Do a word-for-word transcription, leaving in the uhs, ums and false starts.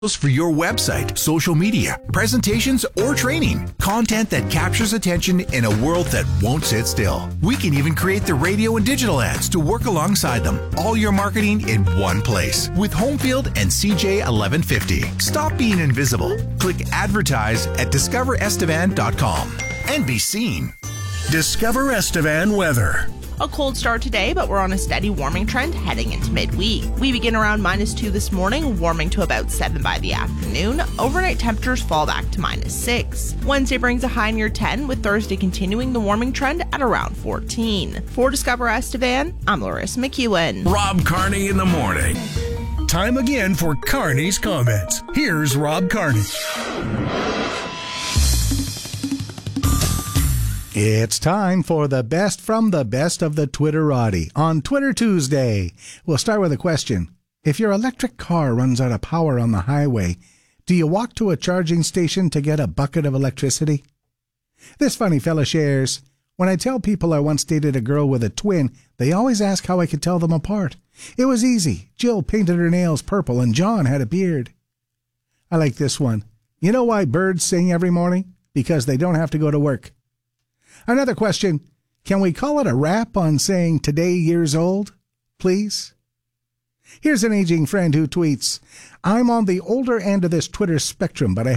for your website, social media, presentations, or training. Content that captures attention in a world that won't sit still. We can even create the radio and digital ads to work alongside them. All your marketing in one place with Homefield and C J eleven fifty. Stop being invisible. Click advertise at discover estevan dot com and be seen. Discover Estevan weather. A cold start today, but we're on a steady warming trend heading into midweek. We begin around minus two this morning, warming to about seven by the afternoon. Overnight temperatures fall back to minus six. Wednesday brings a high near ten, with Thursday continuing the warming trend at around fourteen. For Discover Estevan, I'm Larissa McEwen. Rob Carney in the morning. Time again for Carney's comments. Here's Rob Carney. It's time for the best from the best of the Twitterati on Twitter Tuesday. We'll start with a question. If your electric car runs out of power on the highway, do you walk to a charging station to get a bucket of electricity? This funny fella shares, when I tell people I once dated a girl with a twin, they always ask how I could tell them apart. It was easy. Jill painted her nails purple and John had a beard. I like this one. You know why birds sing every morning? Because they don't have to go to work. Another question, can we call it a wrap on saying today years old, please? Here's an aging friend who tweets, I'm on the older end of this Twitter spectrum, but I